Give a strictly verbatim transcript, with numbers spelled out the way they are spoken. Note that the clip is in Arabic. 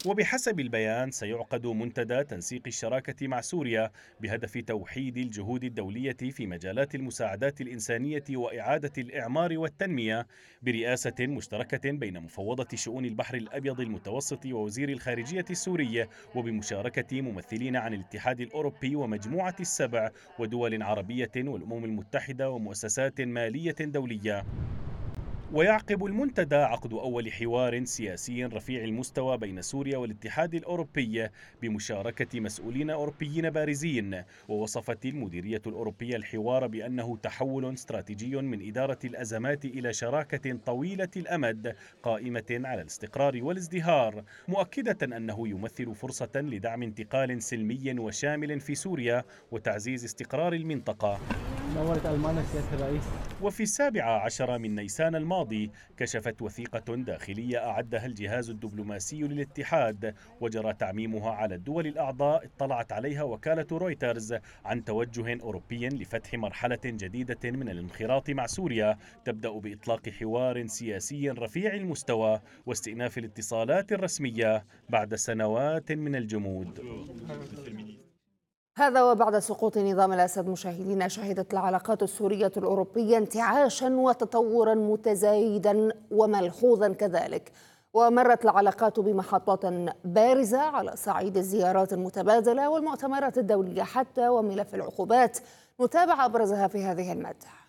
وبحسب البيان سيعقد منتدى تنسيق الشراكة مع سوريا بهدف توحيد الجهود الدولية في مجالات المساعدات الإنسانية وإعادة الإعمار والتنمية، برئاسة مشتركة بين مفوضة شؤون البحر الأبيض المتوسط ووزير الخارجية السوري، وبمشاركة ممثلين عن الاتحاد الأوروبي ومجموعة السبع ودول عربية والأمم المتحدة ومؤسسات مالية دولية. ويعقب المنتدى عقد أول حوار سياسي رفيع المستوى بين سوريا والاتحاد الأوروبي بمشاركة مسؤولين أوروبيين بارزين. ووصفت المديرية الأوروبية الحوار بأنه تحول استراتيجي من إدارة الأزمات إلى شراكة طويلة الأمد قائمة على الاستقرار والازدهار، مؤكدة أنه يمثل فرصة لدعم انتقال سلمي وشامل في سوريا وتعزيز استقرار المنطقة. نورت ألمانيا سيادة الرئيس. وفي السابع عشر من نيسان الماضي كشفت وثيقة داخلية أعدها الجهاز الدبلوماسي للاتحاد وجرى تعميمها على الدول الأعضاء، اطلعت عليها وكالة رويترز عن توجه أوروبي لفتح مرحلة جديدة من الانخراط مع سوريا تبدأ بإطلاق حوار سياسي رفيع المستوى واستئناف الاتصالات الرسمية بعد سنوات من الجمود. هذا وبعد سقوط نظام الأسد مشاهدينا، شهدت العلاقات السورية الأوروبية انتعاشا وتطورا متزايدا وملحوظا كذلك، ومرت العلاقات بمحطات بارزة على صعيد الزيارات المتبادلة والمؤتمرات الدولية حتى وملف العقوبات. نتابع أبرزها في هذه المادة.